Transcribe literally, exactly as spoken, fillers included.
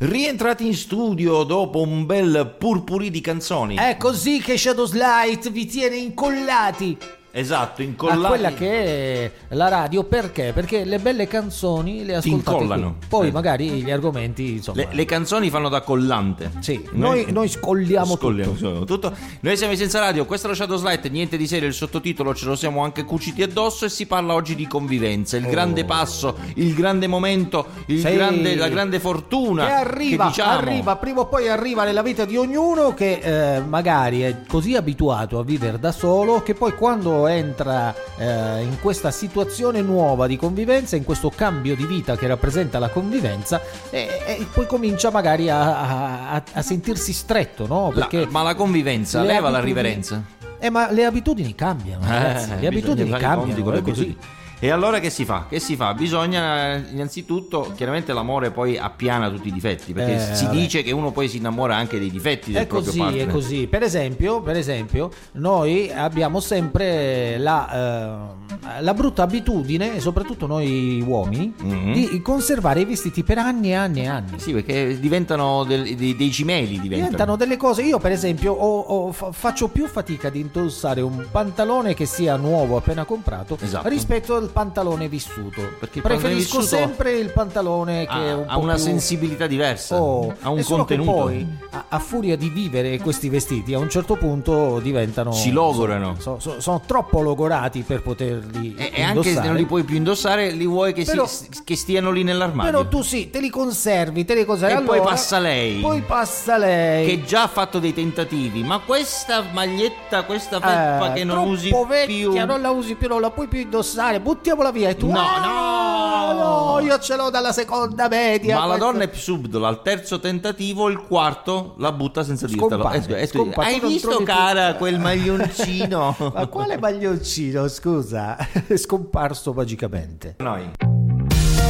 Rientrati in studio dopo un bel purpurì di canzoni. È così che Shadows Light vi tiene incollati. Esatto, incollati a quella che è la radio. Perché? Perché le belle canzoni le ascoltate incollano. Qui. Poi eh. magari gli argomenti, insomma. Le, le canzoni fanno da collante. Sì, noi, noi, noi scolliamo, scolliamo tutto. tutto. Noi siamo in Senza Radio, questo è lo Shadows Light, niente di serio, il sottotitolo ce lo siamo anche cuciti addosso e si parla oggi di convivenza, il oh. grande passo, il grande momento, il sì. grande, la grande fortuna che arriva, che diciamo... arriva, prima o poi arriva nella vita di ognuno che eh, magari è così abituato a vivere da solo che poi quando entra Eh, in questa situazione nuova di convivenza, in questo cambio di vita che rappresenta la convivenza, e, e poi comincia magari a, a, a sentirsi stretto, no? Perché la, ma la convivenza leva la riverenza. Eh, ma le abitudini cambiano, ragazzi. Eh, le abitudini cambiano, con le è così. E allora che si fa? Che si fa? Bisogna innanzitutto, chiaramente l'amore poi appiana tutti i difetti, perché eh, si vabbè. dice che uno poi si innamora anche dei difetti del è proprio così, partner. È così, per esempio, per esempio noi abbiamo sempre la, eh, la brutta abitudine, e soprattutto noi uomini, mm-hmm. di conservare i vestiti per anni e anni e anni. Sì, perché diventano del, dei, dei cimeli, diventano. diventano delle cose. Io per esempio ho, ho, faccio più fatica ad indossare un pantalone che sia nuovo appena comprato, esatto. rispetto al pantalone vissuto, perché preferisco vissuto sempre il pantalone che ha, è un ha po' una più... sensibilità diversa, oh, ha un e solo contenuto. Che poi a, a furia di vivere questi vestiti a un certo punto diventano, si logorano, sono, sono, sono troppo logorati per poterli e, indossare. E anche se non li puoi più indossare, li vuoi che, però, si, che stiano lì nell'armadio. Però tu sì, te li conservi, te li conservi. E allora, poi passa lei. Poi passa lei. Che già ha fatto dei tentativi. Ma questa maglietta, questa felpa eh, che non usi vecchia, più. non la usi più, non la puoi più indossare. Buttiamola via. E tu, no, ah, no, no, io ce l'ho dalla seconda media. Ma questa... la donna è più subdola. Al terzo tentativo, il quarto la butta senza dirtelo. Scompare, eh, scompare. Hai visto, cara, più... quel maglioncino? Ma quale maglioncino, scusa? È scomparso magicamente. Noi.